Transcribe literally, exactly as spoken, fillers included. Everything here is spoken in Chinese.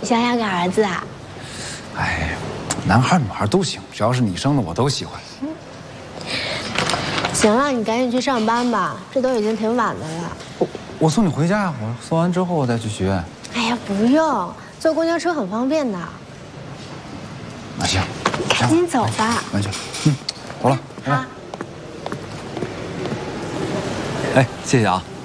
你想要个儿子啊？ 哎，男孩女孩都行，只要是你生的，我都喜欢。嗯、 行了，你赶紧去上班吧，这都已经挺晚的了。 我我送你回家呀，我送完之后我再去学院。 哎呀，不用，坐公交车很方便的。 那行， 赶紧走吧。 那就，嗯，好了， 好。 哎，谢谢啊。